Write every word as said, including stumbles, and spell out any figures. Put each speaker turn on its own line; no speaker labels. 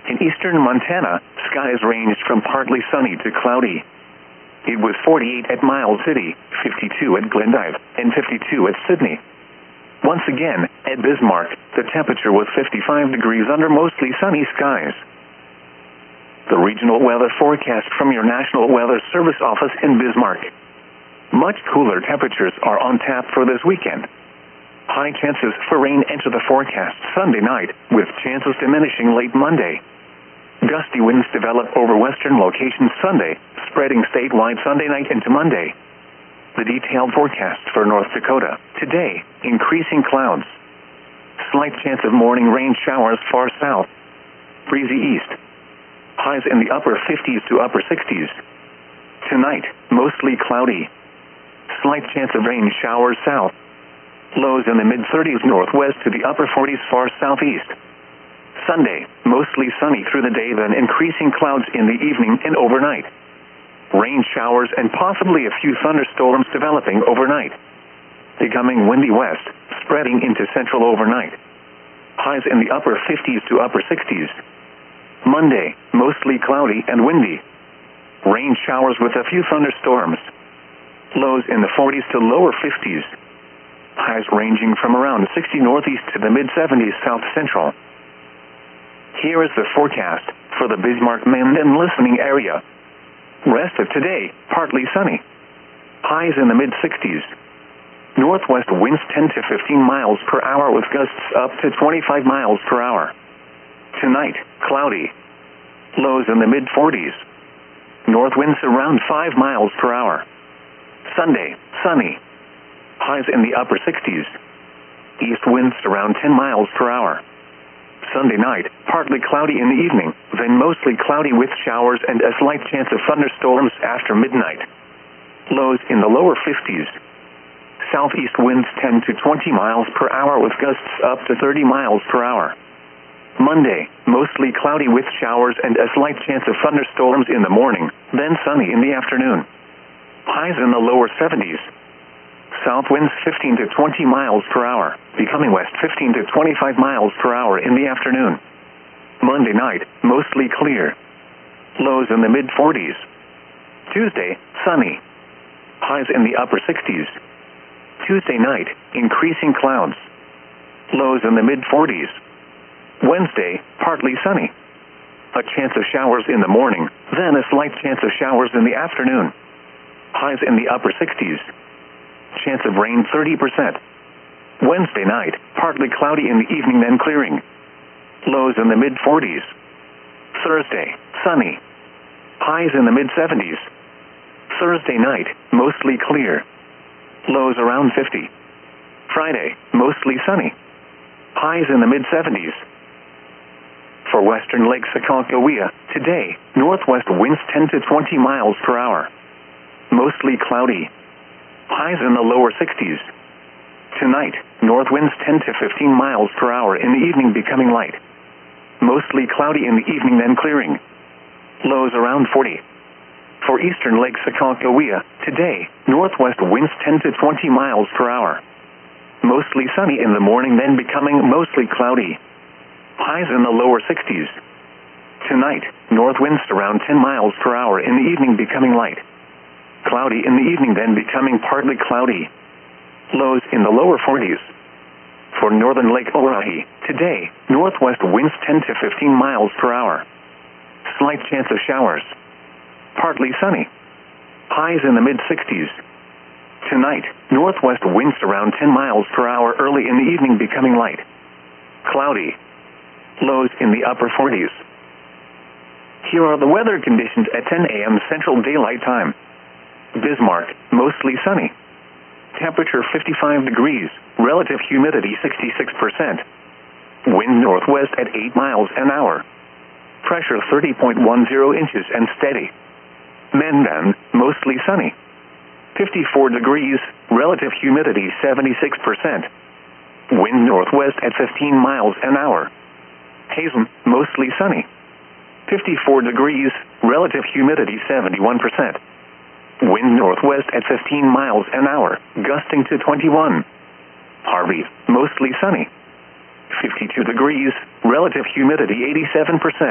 In eastern Montana, skies ranged from partly sunny to cloudy. It was forty-eight at Miles City, fifty-two at Glendive, and fifty-two at Sydney. Once again, at Bismarck, the temperature was fifty-five degrees under mostly sunny skies. The regional weather forecast from your National Weather Service office in Bismarck. Much cooler temperatures are on tap for this weekend. High chances for rain enter the forecast Sunday night, with chances diminishing late Monday. Gusty winds develop over western locations Sunday, spreading statewide Sunday night into Monday. The detailed forecast for North Dakota. Today, increasing clouds. Slight chance of morning rain showers far south. Breezy east. Highs in the upper fifties to upper sixties. Tonight, mostly cloudy. Slight chance of rain showers south. Lows in the mid-thirties northwest to the upper forties far southeast. Sunday, mostly sunny through the day, then increasing clouds in the evening and overnight. Rain showers and possibly a few thunderstorms developing overnight. Becoming windy west, spreading into central overnight. Highs in the upper fifties to upper sixties. Monday, mostly cloudy and windy. Rain showers with a few thunderstorms. Lows in the forties to lower fifties. Highs ranging from around sixty northeast to the mid-seventies south central. Here is the forecast for the Bismarck, Minden listening area. Rest of today, partly sunny. Highs in the mid-sixties. Northwest winds ten to fifteen miles per hour with gusts up to twenty-five miles per hour. Tonight, cloudy. Lows in the mid-forties. North winds around five miles per hour. Sunday, sunny. Highs in the upper sixties. East winds around ten miles per hour. Sunday night, partly cloudy in the evening, then mostly cloudy with showers and a slight chance of thunderstorms after midnight. Lows in the lower fifties. Southeast winds ten to twenty miles per hour with gusts up to thirty miles per hour. Monday, mostly cloudy with showers and a slight chance of thunderstorms in the morning, then sunny in the afternoon. Highs in the lower seventies. South winds fifteen to twenty miles per hour, becoming west fifteen to twenty-five miles per hour in the afternoon. Monday night, mostly clear. Lows in the mid-forties. Tuesday, sunny. Highs in the upper sixties. Tuesday night, increasing clouds. Lows in the mid-forties. Wednesday, partly sunny. A chance of showers in the morning, then a slight chance of showers in the afternoon. Highs in the upper sixties. Chance of rain thirty percent. Wednesday night, partly cloudy in the evening, then clearing. Lows in the mid-forties. Thursday, sunny. Highs in the mid-seventies. Thursday night, mostly clear. Lows around fifty. Friday, mostly sunny. Highs in the mid-seventies. For western Lake Aconcagua, today, northwest winds ten to twenty miles per hour. Mostly cloudy. Highs in the lower sixties. Tonight, north winds ten to fifteen miles per hour in the evening, becoming light. Mostly cloudy in the evening, then clearing. Lows around forty. For eastern Lake Aconcagua, today, northwest winds ten to twenty miles per hour. Mostly sunny in the morning, then becoming mostly cloudy. Highs in the lower sixties. Tonight, north winds around ten miles per hour in the evening, becoming light. Cloudy in the evening, then becoming partly cloudy. Lows in the lower forties. For northern Lake Oahe, today, northwest winds ten to fifteen miles per hour. Slight chance of showers. Partly sunny. Highs in the mid-sixties. Tonight, northwest winds around ten miles per hour early in the evening, becoming light. Cloudy. Lows in the upper forties. Here are the weather conditions at ten a m Central Daylight Time. Bismarck, mostly sunny. Temperature fifty-five degrees, relative humidity sixty-six percent. Wind northwest at eight miles an hour. Pressure thirty point one zero inches and steady. Minden, mostly sunny. fifty-four degrees, relative humidity seventy-six percent. Wind northwest at fifteen miles an hour. Hazen, mostly sunny. fifty-four degrees, relative humidity seventy-one percent. Wind northwest at fifteen miles an hour, gusting to twenty-one. Harvey, mostly sunny. fifty-two degrees, relative humidity eighty-seven percent.